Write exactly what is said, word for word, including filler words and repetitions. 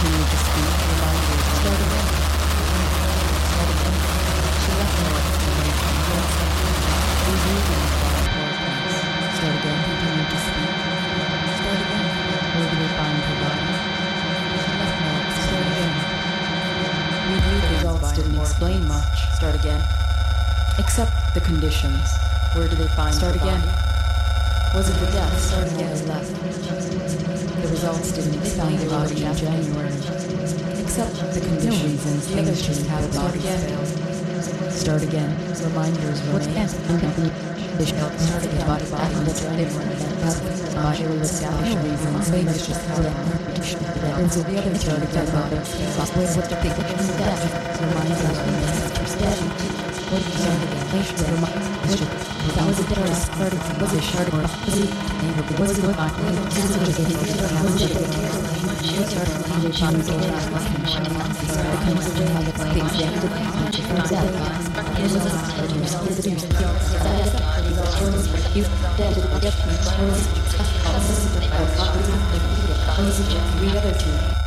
continued to speak, reminders start again. Start again. She left no explanation. Reviewed in quiet workplace. Start again, continued to speak. Start again. Where do they find her body? She left no explanation. Start again. Reviewed the results didn't explain much. Start again. Except the conditions. Where do they find Start again. Body? Was it the death? Start again as left. The results didn't explain the body in January. Except the conditions and the others just had Start again. Start again. Reminders remain. They shall start again. Body body will try different events. Body will establish reasons. Famous just how that repetition. And so the other start again. Lost ways of depicting the death. Reminders remain. Steady. What did you start again? Nation remind. That was a different starting position. Was it was it what I was it just getting was it she started to be on the old life and she started to consider how the things that the package for that is a starter is the next that is you dead get was was the other two